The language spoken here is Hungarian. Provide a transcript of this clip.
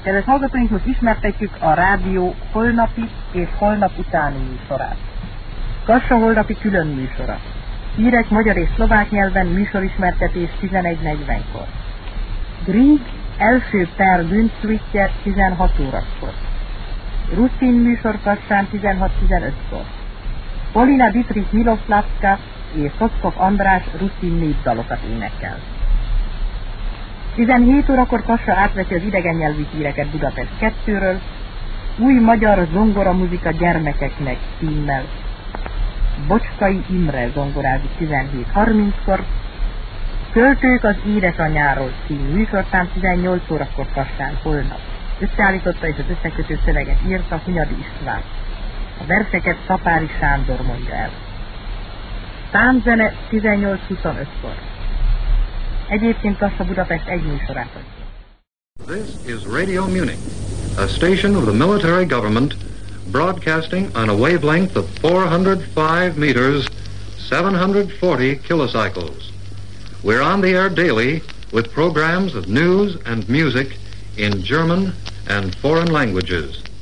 Kedves hallgatóinknak ismertetjük a rádió holnapi és holnap utáni műsorát. Kassa holnapi külön műsora. Hírek magyar és szlovák nyelven, műsorismertetés 11:40-kor. Grieg első per bűnszüitje 16 órakor. Ruszin műsor Kassán 16:15-kor. Polina Dietrich Miloslavska és Szoszkov András ruszin népdalokat énekel. 17 órakor Kassa átveszi az idegen nyelvű híreket Budapest 2-ről, új magyar zongora muzika gyermekeknek címmel. Bocskai Imre zongorázik 17:30-kor, Költők az édesanyáról című műsorszám 18 órakor Kassán holnap. Összeállította és az összekötő szöveget írta Hunyadi István. A verseket Szapári Sándor mondja el. Számzene 18:25-kor. Egyébként Kassa Budapest egy műsorát adja. This is Radio Munich, a station of the military government broadcasting on a wavelength of 405 meters, 740 kilocycles. We're on the air daily with programs of news and music in German and foreign languages.